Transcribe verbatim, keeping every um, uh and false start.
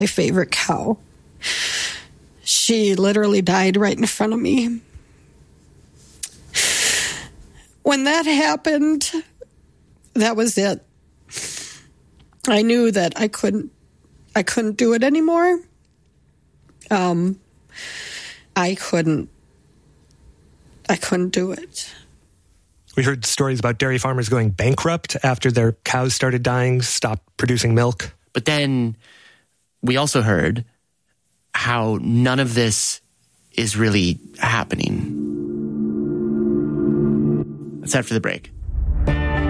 my favorite cow. She literally died right in front of me. When that happened, that was it. I knew that I couldn't I couldn't do it anymore. Um I couldn't I couldn't do it. We heard stories about dairy farmers going bankrupt after their cows started dying, stopped producing milk. But then we also heard how none of this is really happening. That's after the break.